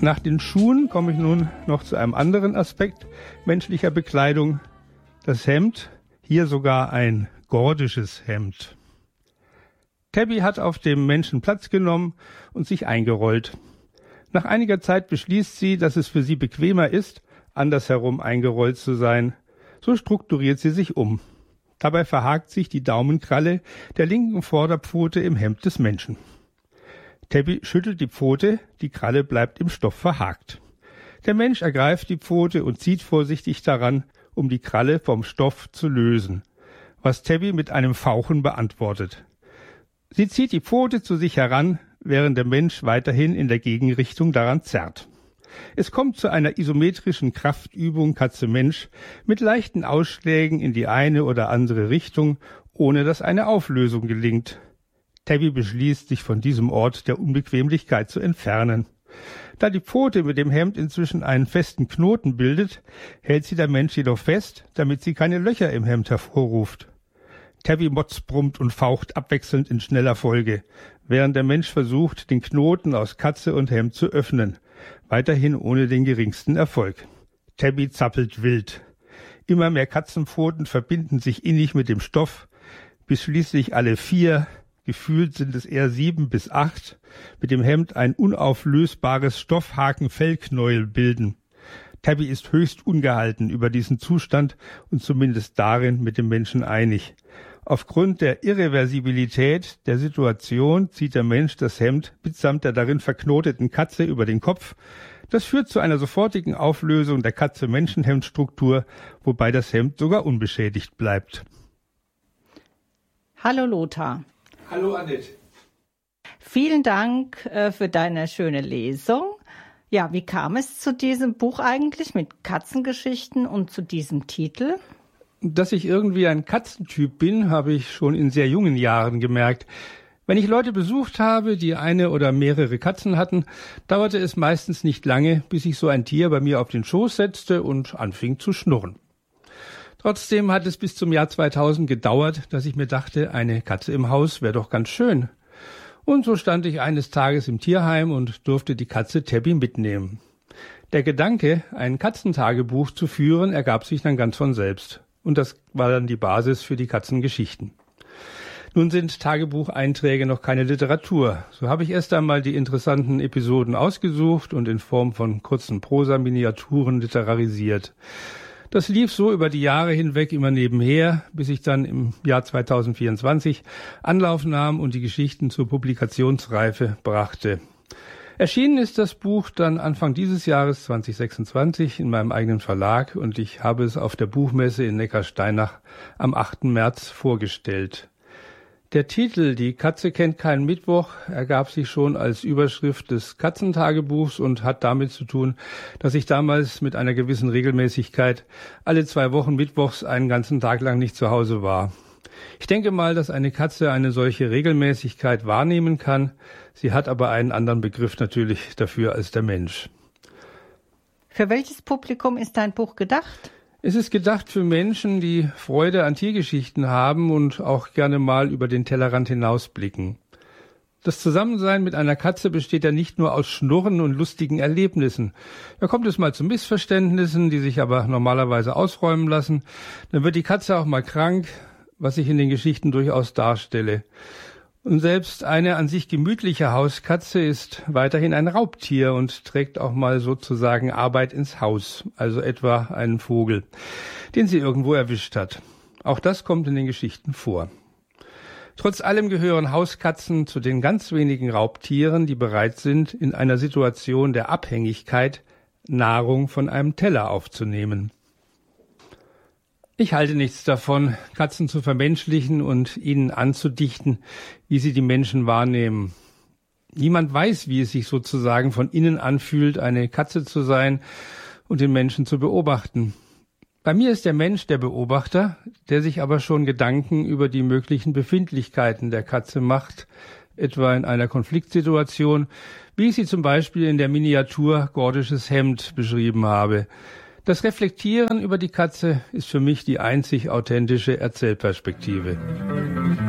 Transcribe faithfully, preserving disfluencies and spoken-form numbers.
Nach den Schuhen komme ich nun noch zu einem anderen Aspekt menschlicher Bekleidung. Das Hemd, hier sogar ein gordisches Hemd. Tabby hat auf dem Menschen Platz genommen und sich eingerollt. Nach einiger Zeit beschließt sie, dass es für sie bequemer ist, andersherum eingerollt zu sein. So strukturiert sie sich um. Dabei verhakt sich die Daumenkralle der linken Vorderpfote im Hemd des Menschen. Tabby schüttelt die Pfote, die Kralle bleibt im Stoff verhakt. Der Mensch ergreift die Pfote und zieht vorsichtig daran, um die Kralle vom Stoff zu lösen, was Tabby mit einem Fauchen beantwortet. Sie zieht die Pfote zu sich heran, während der Mensch weiterhin in der Gegenrichtung daran zerrt. Es kommt zu einer isometrischen Kraftübung Katze-Mensch mit leichten Ausschlägen in die eine oder andere Richtung, ohne dass eine Auflösung gelingt. Tabby beschließt, sich von diesem Ort der Unbequemlichkeit zu entfernen. Da die Pfote mit dem Hemd inzwischen einen festen Knoten bildet, hält sie der Mensch jedoch fest, damit sie keine Löcher im Hemd hervorruft. Tabby motzbrummt und faucht abwechselnd in schneller Folge, während der Mensch versucht, den Knoten aus Katze und Hemd zu öffnen, weiterhin ohne den geringsten Erfolg. Tabby zappelt wild. Immer mehr Katzenpfoten verbinden sich innig mit dem Stoff, bis schließlich alle vier, gefühlt sind es eher sieben bis acht, mit dem Hemd ein unauflösbares Stoffhaken-Fellknäuel bilden. Tabby ist höchst ungehalten über diesen Zustand und zumindest darin mit dem Menschen einig. Aufgrund der Irreversibilität der Situation zieht der Mensch das Hemd mitsamt der darin verknoteten Katze über den Kopf. Das führt zu einer sofortigen Auflösung der Katze-Menschen-Hemdstruktur, wobei das Hemd sogar unbeschädigt bleibt. Hallo Lothar. Hallo Annette. Vielen Dank äh, für deine schöne Lesung. Ja, wie kam es zu diesem Buch eigentlich mit Katzengeschichten und zu diesem Titel? Dass ich irgendwie ein Katzentyp bin, habe ich schon in sehr jungen Jahren gemerkt. Wenn ich Leute besucht habe, die eine oder mehrere Katzen hatten, dauerte es meistens nicht lange, bis sich so ein Tier bei mir auf den Schoß setzte und anfing zu schnurren. Trotzdem hat es bis zum Jahr zweitausend gedauert, dass ich mir dachte, eine Katze im Haus wäre doch ganz schön. Und so stand ich eines Tages im Tierheim und durfte die Katze Tabby mitnehmen. Der Gedanke, ein Katzentagebuch zu führen, ergab sich dann ganz von selbst. Und das war dann die Basis für die Katzengeschichten. Nun sind Tagebucheinträge noch keine Literatur. So habe ich erst einmal die interessanten Episoden ausgesucht und in Form von kurzen Prosa-Miniaturen literarisiert. Das lief so über die Jahre hinweg immer nebenher, bis ich dann im Jahr zweitausendvierundzwanzig Anlauf nahm und die Geschichten zur Publikationsreife brachte. Erschienen ist das Buch dann Anfang dieses Jahres zweitausendsechsundzwanzig in meinem eigenen Verlag und ich habe es auf der Buchmesse in Neckarsteinach am achten März vorgestellt. Der Titel »Die Katze kennt keinen Mittwoch« ergab sich schon als Überschrift des Katzentagebuchs und hat damit zu tun, dass ich damals mit einer gewissen Regelmäßigkeit alle zwei Wochen mittwochs einen ganzen Tag lang nicht zu Hause war. Ich denke mal, dass eine Katze eine solche Regelmäßigkeit wahrnehmen kann. Sie hat aber einen anderen Begriff natürlich dafür als der Mensch. Für welches Publikum ist dein Buch gedacht? Es ist gedacht für Menschen, die Freude an Tiergeschichten haben und auch gerne mal über den Tellerrand hinausblicken. Das Zusammensein mit einer Katze besteht ja nicht nur aus Schnurren und lustigen Erlebnissen. Da kommt es mal zu Missverständnissen, die sich aber normalerweise ausräumen lassen. Dann wird die Katze auch mal krank, was ich in den Geschichten durchaus darstelle. Und selbst eine an sich gemütliche Hauskatze ist weiterhin ein Raubtier und trägt auch mal sozusagen Arbeit ins Haus, also etwa einen Vogel, den sie irgendwo erwischt hat. Auch das kommt in den Geschichten vor. Trotz allem gehören Hauskatzen zu den ganz wenigen Raubtieren, die bereit sind, in einer Situation der Abhängigkeit Nahrung von einem Teller aufzunehmen. Ich halte nichts davon, Katzen zu vermenschlichen und ihnen anzudichten, wie sie die Menschen wahrnehmen. Niemand weiß, wie es sich sozusagen von innen anfühlt, eine Katze zu sein und den Menschen zu beobachten. Bei mir ist der Mensch der Beobachter, der sich aber schon Gedanken über die möglichen Befindlichkeiten der Katze macht, etwa in einer Konfliktsituation, wie ich sie zum Beispiel in der Miniatur Gordisches Hemd beschrieben habe. Das Reflektieren über die Katze ist für mich die einzig authentische Erzählperspektive.